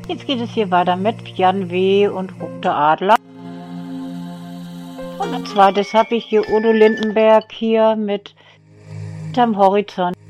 Jetzt geht es hier weiter mit Jan W. und Rote Adler. Und als zweites habe ich hier Udo Lindenberg hier mit Hinterm Horizont.